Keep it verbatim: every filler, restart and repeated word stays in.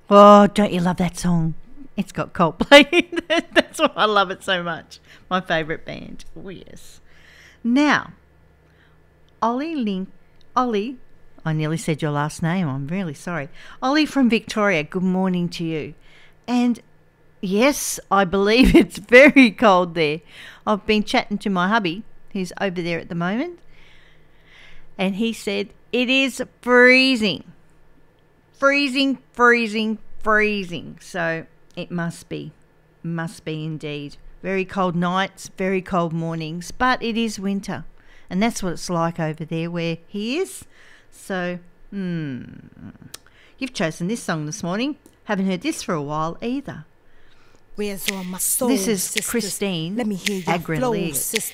Oh, don't you love that song? It's got Coldplay. That's why I love it so much. My favourite band. Oh, yes. Now, Ollie Link, Ollie, I nearly said your last name. I'm really sorry. Ollie from Victoria, good morning to you. And yes, I believe it's very cold there. I've been chatting to my hubby, who's over there at the moment, and he said it is freezing. Freezing, freezing, freezing. So it must be, must be indeed. Very cold nights, very cold mornings, but it is winter. And that's what it's like over there where he is. So, hmm. You've chosen this song this morning. Haven't heard this for a while either. Where's all my soul, This is sisters? Christine Let me hear your flow, Agrilea. sisters.